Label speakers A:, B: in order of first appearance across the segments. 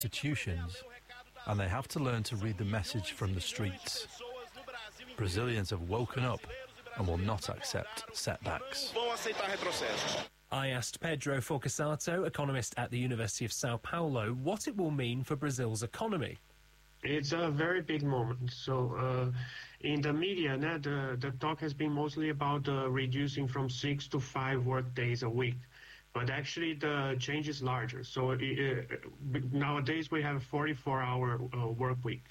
A: institutions, and they have to learn to read the message from the streets. Brazilians have woken up and will not accept setbacks.
B: I asked Pedro Forcasato, economist at the University of Sao Paulo, what it will mean for Brazil's economy.
C: It's a very big moment. So in the media, the talk has been mostly about reducing from 6 to 5 work days a week. But actually the change is larger. So nowadays we have a 44-hour work week.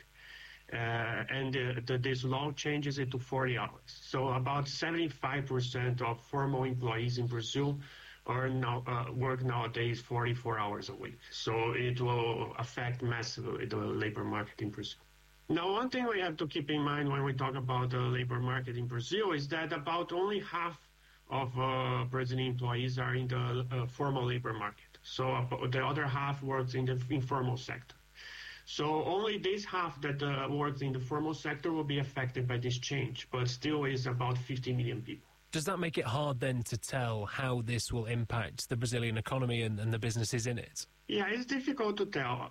C: And this law changes it to 40 hours. So about 75% of formal employees in Brazil work nowadays 44 hours a week. So it will affect massively the labor market in Brazil. Now, one thing we have to keep in mind when we talk about the labor market in Brazil is that about only half of Brazilian employees are in the formal labor market. So the other half works in the informal sector. So only this half that works in the formal sector will be affected by this change, but still is about 50 million people.
B: Does that make it hard then to tell how this will impact the Brazilian economy and the businesses in it?
C: Yeah, it's difficult to tell.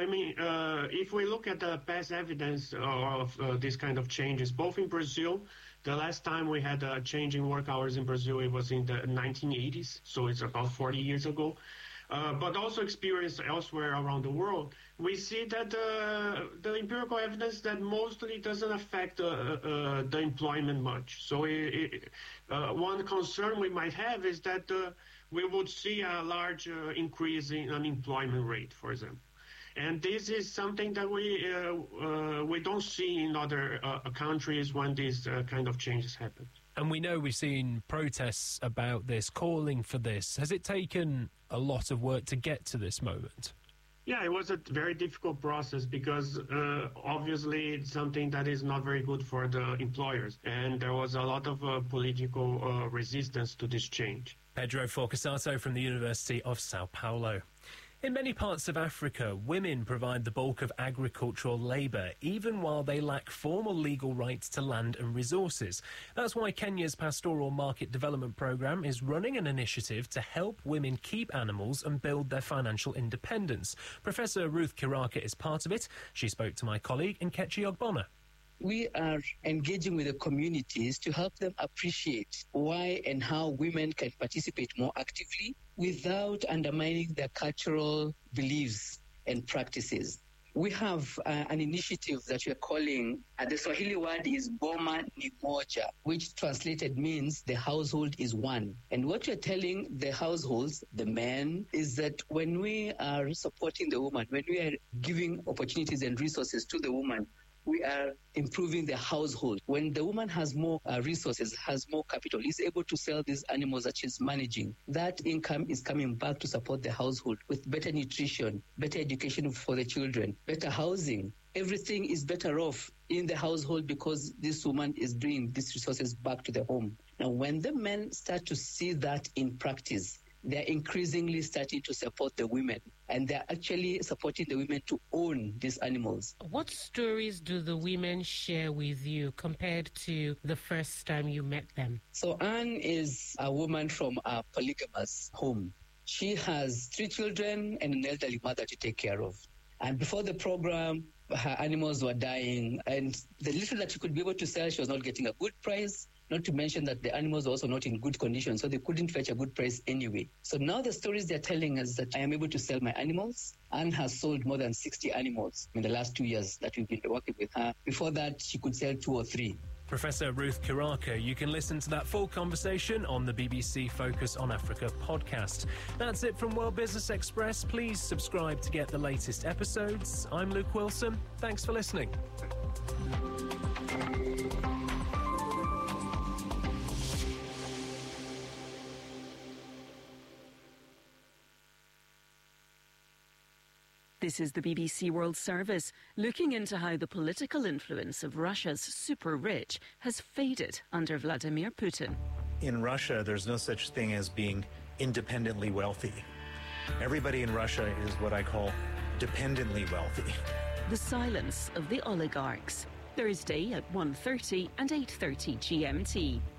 C: If we look at the past evidence of this kind of changes, both in Brazil, the last time we had a change in work hours in Brazil, it was in the 1980s, so it's about 40 years ago. But also experienced elsewhere around the world, we see that the empirical evidence that mostly doesn't affect the employment much. So one concern we might have is that we would see a large increase in unemployment rate, for example. And this is something that we don't see in other countries when these kind of changes happen.
B: And we know we've seen protests about this, calling for this. Has it taken a lot of work to get to this moment?
C: Yeah, it was a very difficult process because obviously it's something that is not very good for the employers. And there was a lot of political resistance to this change.
B: Pedro Forcasato from the University of Sao Paulo. In many parts of Africa, women provide the bulk of agricultural labour, even while they lack formal legal rights to land and resources. That's why Kenya's Pastoral Market Development Programme is running an initiative to help women keep animals and build their financial independence. Professor Ruth Kiraka is part of it. She spoke to my colleague Nkechi Ogbonna.
D: We are engaging with the communities to help them appreciate why and how women can participate more actively without undermining their cultural beliefs and practices. We have an initiative that we are calling, the Swahili word is Boma ni Moja, which translated means the household is one. And what we are telling the households, the men, is that when we are supporting the woman, when we are giving opportunities and resources to the woman, we are improving the household. When the woman has more resources, has more capital, is able to sell these animals that she's managing, that income is coming back to support the household with better nutrition, better education for the children, better housing. Everything is better off in the household because this woman is bringing these resources back to the home. Now, when the men start to see that in practice, they're increasingly starting to support the women, and they're actually supporting the women to own these animals.
E: What stories do the women share with you compared to the first time you met them?
D: So Anne is a woman from a polygamous home. She has 3 children and an elderly mother to take care of. And before the program, her animals were dying, and the little that she could be able to sell, she was not getting a good price. Not to mention that the animals were also not in good condition, so they couldn't fetch a good price anyway. So now the stories they're telling us that I am able to sell my animals. Anne has sold more than 60 animals in the last 2 years that we've been working with her. Before that, she could sell 2 or 3.
B: Professor Ruth Kiraka, you can listen to that full conversation on the BBC Focus on Africa podcast. That's it from World Business Express. Please subscribe to get the latest episodes. I'm Luke Wilson. Thanks for listening.
F: This is the BBC World Service, looking into how the political influence of Russia's super-rich has faded under Vladimir Putin.
G: In Russia, there's no such thing as being independently wealthy. Everybody in Russia is what I call dependently wealthy.
F: The silence of the oligarchs. Thursday at 1:30 and 8:30 GMT.